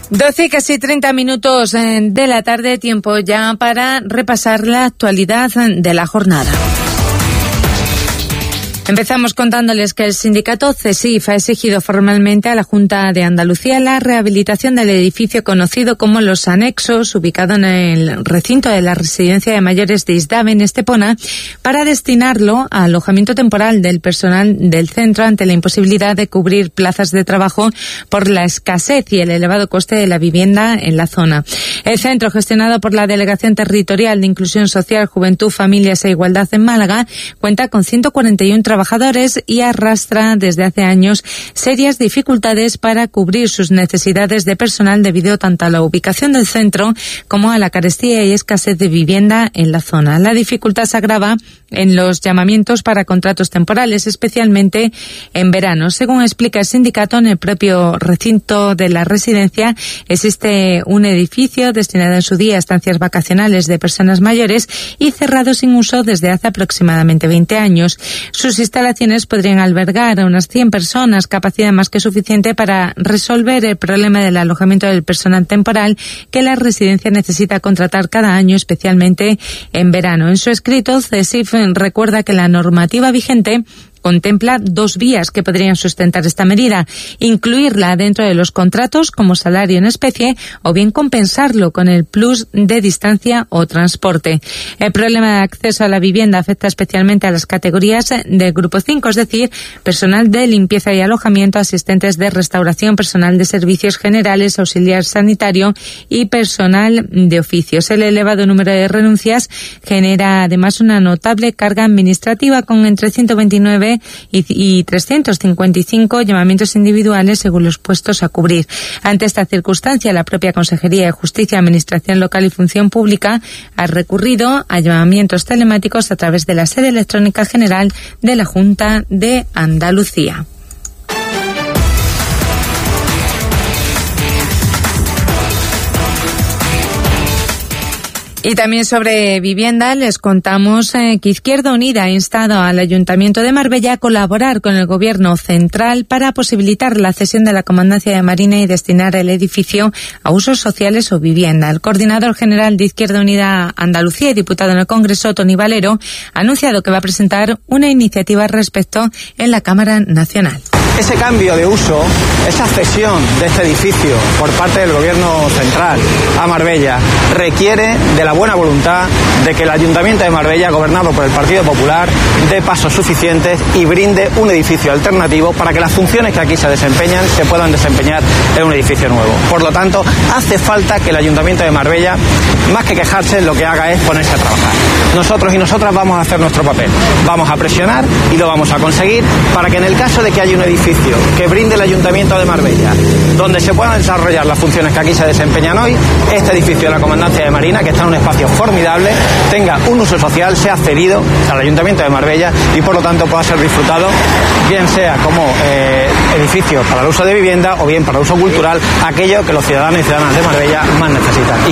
12 y casi 30 minutos de la tarde, tiempo ya para repasar la actualidad de la jornada. Empezamos contándoles que el sindicato CESIF ha exigido formalmente a la Junta de Andalucía la rehabilitación del edificio conocido como Los Anexos, ubicado en el recinto de la residencia de mayores de Isdave, en Estepona, para destinarlo a alojamiento temporal del personal del centro ante la imposibilidad de cubrir plazas de trabajo por la escasez y el elevado coste de la vivienda en la zona. El centro, gestionado por la Delegación Territorial de Inclusión Social, Juventud, Familias e Igualdad en Málaga, cuenta con 141 trabajadores y arrastra desde hace años serias dificultades para cubrir sus necesidades de personal debido tanto a la ubicación del centro como a la carestía y escasez de vivienda en la zona. La dificultad se agrava en los llamamientos para contratos temporales, especialmente en verano. Según explica el sindicato, en el propio recinto de la residencia existe un edificio destinado en su día a estancias vacacionales de personas mayores y cerrado sin uso desde hace aproximadamente 20 años. Sus instalaciones podrían albergar a unas 100 personas, capacidad más que suficiente para resolver el problema del alojamiento del personal temporal que la residencia necesita contratar cada año, especialmente en verano. En su escrito, CESIF recuerda que la normativa vigente contempla dos vías que podrían sustentar esta medida: incluirla dentro de los contratos como salario en especie o bien compensarlo con el plus de distancia o transporte. El problema de acceso a la vivienda afecta especialmente a las categorías del grupo 5, es decir, personal de limpieza y alojamiento, asistentes de restauración, personal de servicios generales, auxiliar sanitario y personal de oficios. El elevado número de renuncias genera además una notable carga administrativa, con entre 129 y 355 llamamientos individuales según los puestos a cubrir. Ante esta circunstancia, la propia Consejería de Justicia, Administración Local y Función Pública ha recurrido a llamamientos telemáticos a través de la sede electrónica general de la Junta de Andalucía. Y también sobre vivienda les contamos que Izquierda Unida ha instado al Ayuntamiento de Marbella a colaborar con el Gobierno central para posibilitar la cesión de la Comandancia de Marina y destinar el edificio a usos sociales o vivienda. El coordinador general de Izquierda Unida Andalucía y diputado en el Congreso, Toni Valero, ha anunciado que va a presentar una iniciativa al respecto en la Cámara Nacional. Ese cambio de uso, esa cesión de este edificio por parte del Gobierno central a Marbella requiere de la buena voluntad de que el Ayuntamiento de Marbella, gobernado por el Partido Popular, dé pasos suficientes y brinde un edificio alternativo para que las funciones que aquí se desempeñan se puedan desempeñar en un edificio nuevo. Por lo tanto, hace falta que el Ayuntamiento de Marbella, más que quejarse, lo que haga es ponerse a trabajar. Nosotros y nosotras vamos a hacer nuestro papel. Vamos a presionar y lo vamos a conseguir para que en el caso de que haya un edificio que brinde el Ayuntamiento de Marbella, donde se puedan desarrollar las funciones que aquí se desempeñan hoy, este edificio de la Comandancia de Marina, que está en un espacio formidable, tenga un uso social, sea cedido al Ayuntamiento de Marbella y por lo tanto pueda ser disfrutado, bien sea como edificio para el uso de vivienda o bien para uso cultural, aquello que los ciudadanos y ciudadanas de Marbella más necesitan.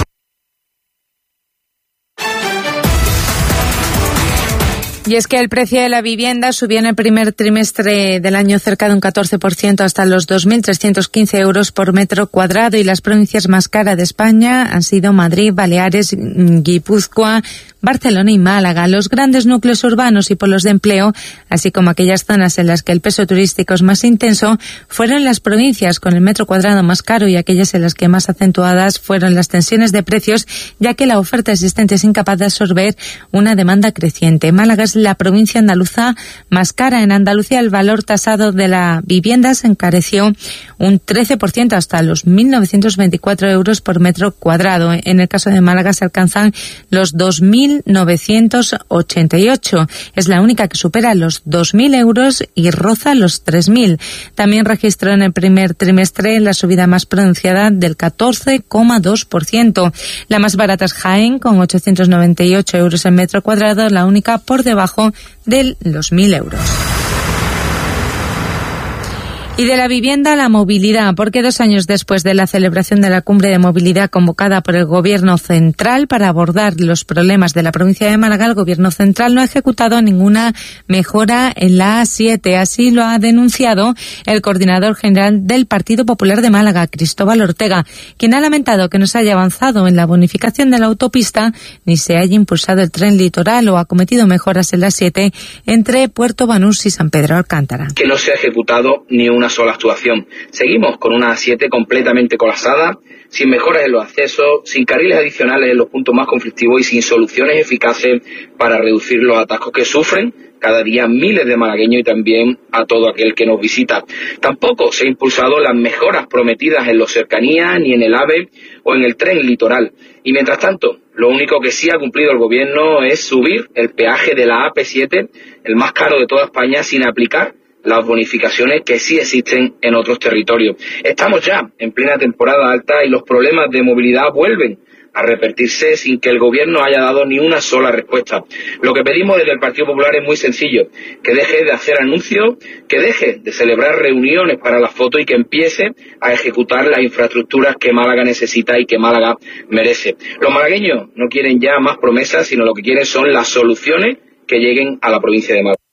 Y es que el precio de la vivienda subió en el primer trimestre del año cerca de un 14% hasta los 2.315 euros por metro cuadrado, y las provincias más caras de España han sido Madrid, Baleares, Guipúzcoa, Barcelona y Málaga. Los grandes núcleos urbanos y polos de empleo, así como aquellas zonas en las que el peso turístico es más intenso, fueron las provincias con el metro cuadrado más caro, y aquellas en las que más acentuadas fueron las tensiones de precios, ya que la oferta existente es incapaz de absorber una demanda creciente. Málaga es la provincia andaluza más cara. En Andalucía el valor tasado de la vivienda se encareció un 13% hasta los 1.924 euros por metro cuadrado. En el caso de Málaga se alcanzan los 2.988. Es la única que supera los 2.000 euros y roza los 3.000. También registró en el primer trimestre la subida más pronunciada del 14,2%. La más barata es Jaén, con 898 euros el metro cuadrado, la única por debajo de los 1.000 euros. Y de la vivienda a la movilidad, porque 2 años después de la celebración de la cumbre de movilidad convocada por el Gobierno Central para abordar los problemas de la provincia de Málaga, el Gobierno Central no ha ejecutado ninguna mejora en la A7. Así lo ha denunciado el coordinador general del Partido Popular de Málaga, Cristóbal Ortega, quien ha lamentado que no se haya avanzado en la bonificación de la autopista ni se haya impulsado el tren litoral o acometido mejoras en la A7 entre Puerto Banús y San Pedro Alcántara. Que no se ha ejecutado ni una sola actuación. Seguimos con una A7 completamente colapsada, sin mejoras en los accesos, sin carriles adicionales en los puntos más conflictivos y sin soluciones eficaces para reducir los atascos que sufren cada día miles de malagueños y también a todo aquel que nos visita. Tampoco se han impulsado las mejoras prometidas en los cercanías, ni en el AVE o en el tren litoral. Y mientras tanto, lo único que sí ha cumplido el gobierno es subir el peaje de la AP7, el más caro de toda España, sin aplicar las bonificaciones que sí existen en otros territorios. Estamos ya en plena temporada alta y los problemas de movilidad vuelven a repetirse sin que el gobierno haya dado ni una sola respuesta. Lo que pedimos desde el Partido Popular es muy sencillo: que deje de hacer anuncios, que deje de celebrar reuniones para la foto y que empiece a ejecutar las infraestructuras que Málaga necesita y que Málaga merece. Los malagueños no quieren ya más promesas, sino lo que quieren son las soluciones que lleguen a la provincia de Málaga.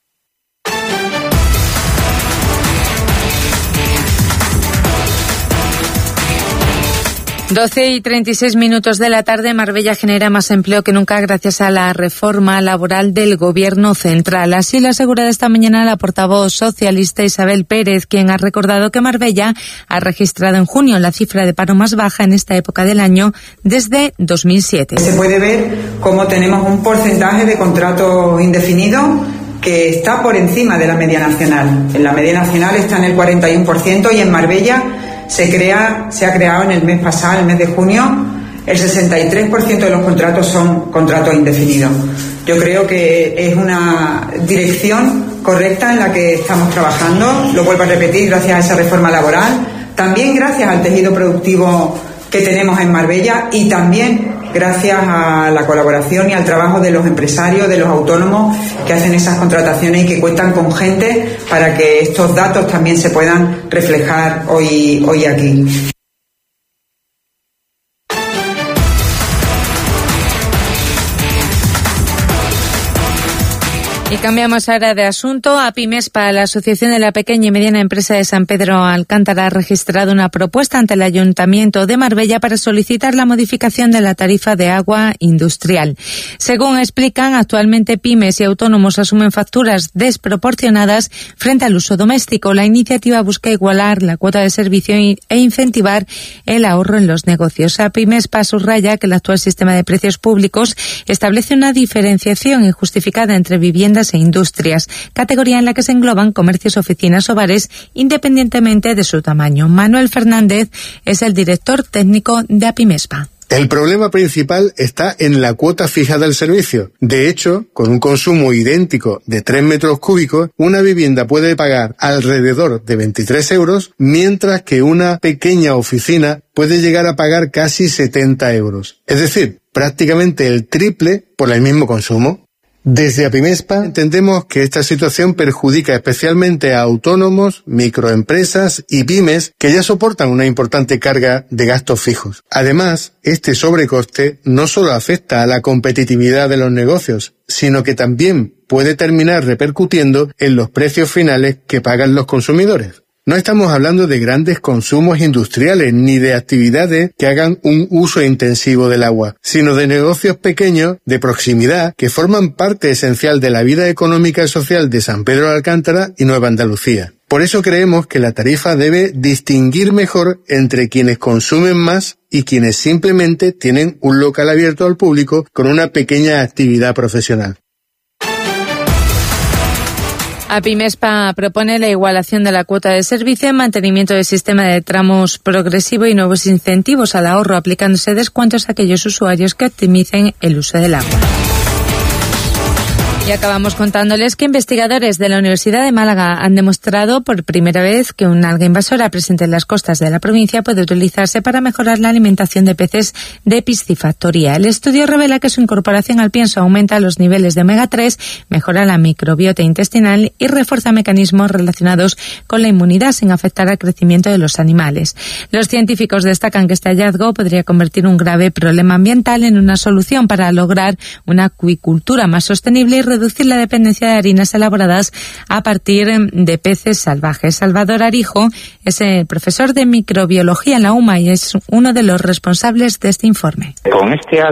Doce y 36 minutos de la tarde. Marbella genera más empleo que nunca gracias a la reforma laboral del Gobierno Central. Así lo asegura esta mañana la portavoz socialista Isabel Pérez, quien ha recordado que Marbella ha registrado en junio la cifra de paro más baja en esta época del año desde 2007. Se puede ver cómo tenemos un porcentaje de contratos indefinidos que está por encima de la media nacional. En la media nacional está en el 41% y en Marbella se ha creado en el mes pasado, el mes de junio, el 63% de los contratos son contratos indefinidos. Yo creo que es una dirección correcta en la que estamos trabajando, lo vuelvo a repetir, gracias a esa reforma laboral, también gracias al tejido productivo que tenemos en Marbella y también gracias a la colaboración y al trabajo de los empresarios, de los autónomos que hacen esas contrataciones y que cuentan con gente para que estos datos también se puedan reflejar hoy aquí. Y cambiamos ahora de asunto. APIMESPA, la Asociación de la Pequeña y Mediana Empresa de San Pedro Alcántara, ha registrado una propuesta ante el Ayuntamiento de Marbella para solicitar la modificación de la tarifa de agua industrial. Según explican, actualmente pymes y autónomos asumen facturas desproporcionadas frente al uso doméstico. La iniciativa busca igualar la cuota de servicio e incentivar el ahorro en los negocios. APIMESPA subraya que el actual sistema de precios públicos establece una diferenciación injustificada entre viviendas e industrias, categoría en la que se engloban comercios, oficinas o bares, independientemente de su tamaño. Manuel Fernández es el director técnico de APIMESPA. El problema principal está en la cuota fija del servicio. De hecho, con un consumo idéntico de 3 metros cúbicos, una vivienda puede pagar alrededor de 23 euros, mientras que una pequeña oficina puede llegar a pagar casi 70 euros. Es decir, prácticamente el triple por el mismo consumo. Desde APIMESPA entendemos que esta situación perjudica especialmente a autónomos, microempresas y pymes que ya soportan una importante carga de gastos fijos. Además, este sobrecoste no solo afecta a la competitividad de los negocios, sino que también puede terminar repercutiendo en los precios finales que pagan los consumidores. No estamos hablando de grandes consumos industriales ni de actividades que hagan un uso intensivo del agua, sino de negocios pequeños de proximidad que forman parte esencial de la vida económica y social de San Pedro de Alcántara y Nueva Andalucía. Por eso creemos que la tarifa debe distinguir mejor entre quienes consumen más y quienes simplemente tienen un local abierto al público con una pequeña actividad profesional. APIMESPA propone la igualación de la cuota de servicio, mantenimiento del sistema de tramos progresivo y nuevos incentivos al ahorro, aplicándose descuentos a aquellos usuarios que optimicen el uso del agua. Y acabamos contándoles que investigadores de la Universidad de Málaga han demostrado por primera vez que un alga invasora presente en las costas de la provincia puede utilizarse para mejorar la alimentación de peces de piscifactoría. El estudio revela que su incorporación al pienso aumenta los niveles de omega 3, mejora la microbiota intestinal y refuerza mecanismos relacionados con la inmunidad sin afectar al crecimiento de los animales. Los científicos destacan que este hallazgo podría convertir un grave problema ambiental en una solución para lograr una acuicultura más sostenible y reducir la dependencia de harinas elaboradas a partir de peces salvajes. Salvador Arijo es el profesor de microbiología en la UMA y es uno de los responsables de este informe. Con este